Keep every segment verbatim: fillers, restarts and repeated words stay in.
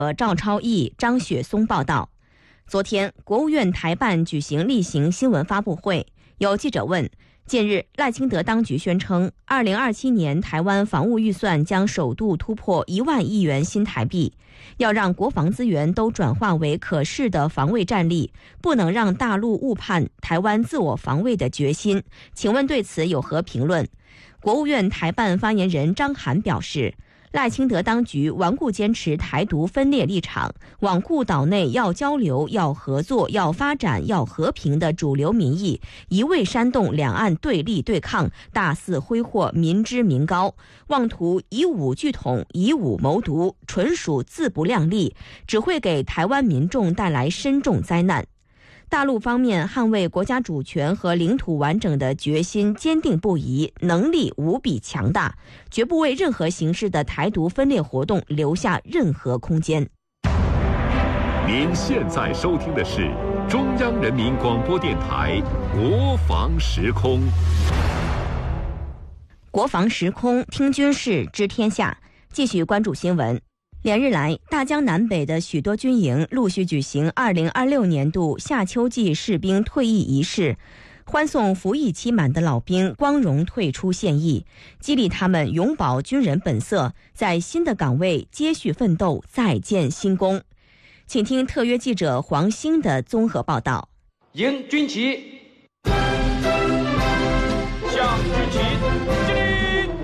呃，赵超毅、张雪松报道。昨天，国务院台办举行例行新闻发布会，有记者问，近日赖清德当局宣称，二零二七年台湾防务预算将首度突破一万亿元新台币，要让国防资源都转化为可视的防卫战力，不能让大陆误判台湾自我防卫的决心。请问对此有何评论？国务院台办发言人张涵表示，赖清德当局顽固坚持台独分裂立场，罔顾岛内要交流、要合作、要发展、要和平的主流民意，一味煽动两岸对立对抗，大肆挥霍民脂民膏，妄图以武拒统、以武谋独，纯属自不量力，只会给台湾民众带来深重灾难。大陆方面捍卫国家主权和领土完整的决心坚定不移，能力无比强大，绝不为任何形式的台独分裂活动留下任何空间。 您现在收听的是中央人民广播电台国防时空。 国防时空，听军事，知天下。继续关注新闻。连日来，大江南北的许多军营陆续举行二零二六年度夏秋季士兵退役仪式，欢送服役期满的老兵光荣退出现役，激励他们永葆军人本色，在新的岗位接续奋斗，再建新功。请听特约记者黄兴的综合报道。 迎军旗，向军旗敬礼。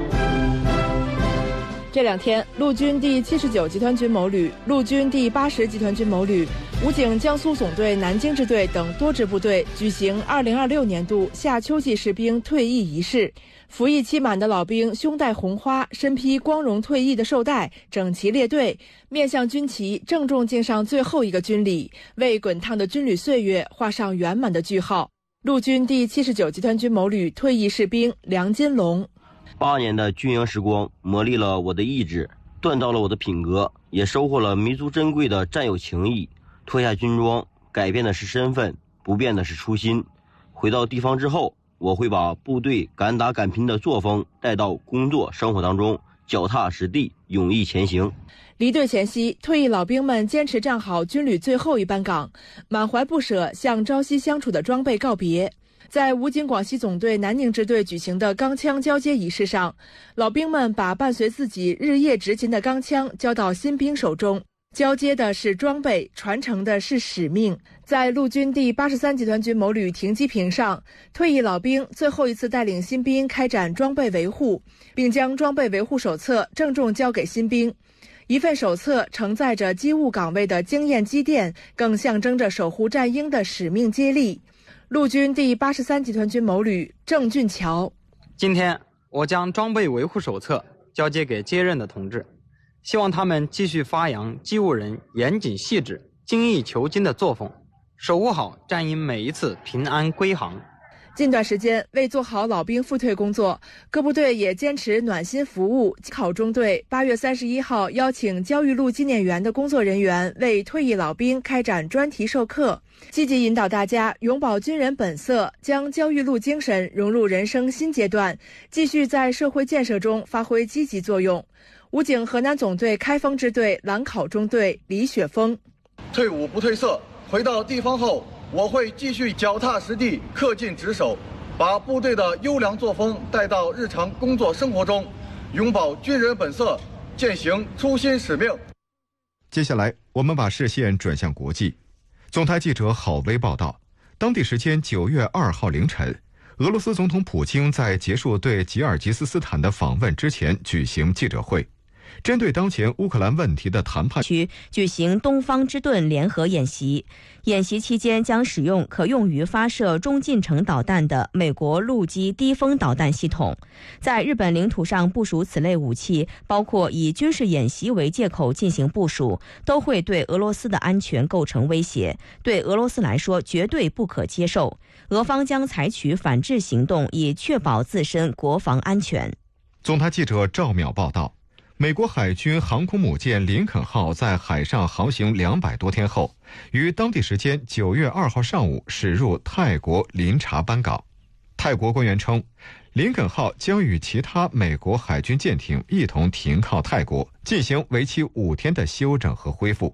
这两天，陆军第七十九集团军某旅、陆军第八十集团军某旅、武警江苏总队南京支队等多支部队举行二零二六年度夏秋季士兵退役仪式。服役期满的老兵胸戴红花，身披光荣退役的绶带，整齐列队，面向军旗，郑重敬上最后一个军礼，为滚烫的军旅岁月画上圆满的句号。陆军第七十九集团军某旅退役士兵梁金龙。 八年的军营时光磨砺了我的意志，锻造了我的品格，也收获了弥足珍贵的战友情谊。脱下军装，改变的是身份，不变的是初心。回到地方之后，我会把部队敢打敢拼的作风带到工作生活当中，脚踏实地，勇毅前行。 离队前夕，退役老兵们坚持站好军旅最后一班岗，满怀不舍向朝夕相处的装备告别。在武警广西总队南宁支队举行的钢枪交接仪式上，老兵们把伴随自己日夜执勤的钢枪交到新兵手中，交接的是装备，传承的是使命。在陆军第八十三集团军某旅停机坪上，退役老兵最后一次带领新兵开展装备维护，并将装备维护手册郑重交给新兵。一份手册承载着机务岗位的经验积淀，更象征着守护战鹰的使命接力。陆军第八十三集团军某旅郑俊桥， 今天我将装备维护手册交接给接任的同志，希望他们继续发扬机务人严谨细致、精益求精的作风，守护好战鹰每一次平安归航。 近段时间，为做好老兵复退工作，各部队也坚持暖心服务。考中队八月三十一号邀请焦裕禄纪念园的工作人员为退役老兵开展专题授课，积极引导大家永葆军人本色，将焦裕禄精神融入人生新阶段，继续在社会建设中发挥积极作用。武警河南总队开封支队兰考中队李雪峰， 退伍不褪色，回到地方后，我会继续脚踏实地、恪尽职守，把部队的优良作风带到日常工作生活中，永葆军人本色，践行初心使命。 接下来，我们把视线转向国际。总台记者郝威报道，当地时间九月二号凌晨，俄罗斯总统普京在结束对吉尔吉斯斯坦的访问之前举行记者会。针对当前乌克兰问题的谈判区举行东方之盾联合演习，演习期间将使用可用于发射中近程导弹的美国陆基低风导弹系统。在日本领土上部署此类武器，包括以军事演习为借口进行部署，都会对俄罗斯的安全构成威胁，对俄罗斯来说绝对不可接受。俄方将采取反制行动，以确保自身国防安全。 总台记者赵淼报道，美国海军航空母舰林肯号在海上航行两百多天后，于当地时间九月二号上午驶入泰国林察班港。泰国官员称，林肯号将与其他美国海军舰艇一同停靠泰国，进行为期五天的休整和恢复。